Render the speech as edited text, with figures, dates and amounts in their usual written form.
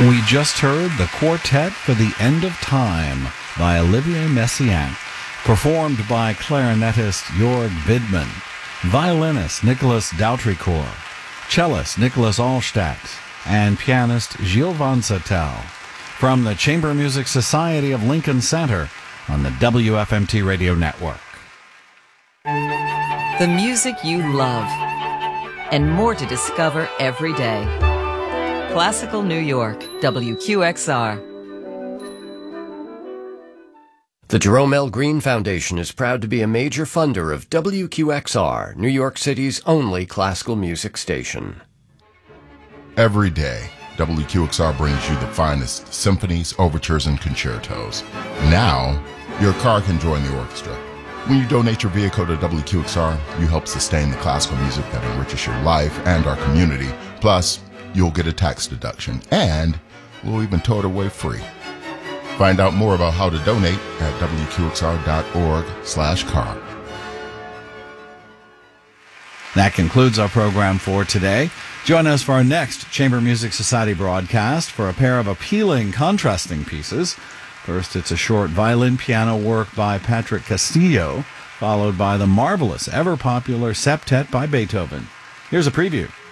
We just heard the Quartet for the End of Time by Olivier Messiaen, performed by clarinetist Jörg Widmann, violinist Nicolas Dautricourt, cellist Nicholas Allstadt, and pianist Gilles Van Zyl, from the Chamber Music Society of Lincoln Center on the WFMT Radio Network. The music you love, and more to discover every day. Classical New York, WQXR. The Jerome L. Green Foundation is proud to be a major funder of WQXR, New York City's only classical music station. Every day, WQXR brings you the finest symphonies, overtures, and concertos. Now, your car can join the orchestra. When you donate your vehicle to WQXR, you help sustain the classical music that enriches your life and our community. Plus, you'll get a tax deduction, and we'll even tow it away free. Find out more about how to donate at wqxr.org/car. That concludes our program for today. Join us for our next Chamber Music Society broadcast for a pair of appealing, contrasting pieces. First, it's a short violin-piano work by Patrick Castillo, followed by the marvelous, ever-popular Septet by Beethoven. Here's a preview.